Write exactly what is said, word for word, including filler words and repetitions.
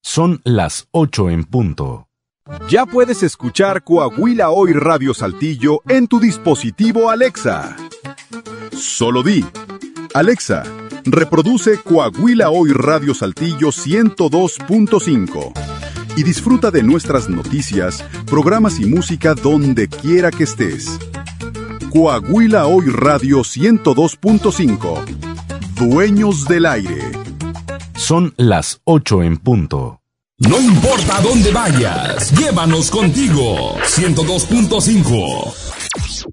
Son las ocho en punto. Ya puedes escuchar Coahuila Hoy Radio Saltillo en tu dispositivo Alexa. Solo di: Alexa, reproduce Coahuila Hoy Radio Saltillo ciento dos punto cinco y disfruta de nuestras noticias, programas y música donde quiera que estés. Coahuila Hoy Radio ciento dos punto cinco. Dueños del aire. Son las ocho en punto. No importa dónde vayas, llévanos contigo. ciento dos punto cinco.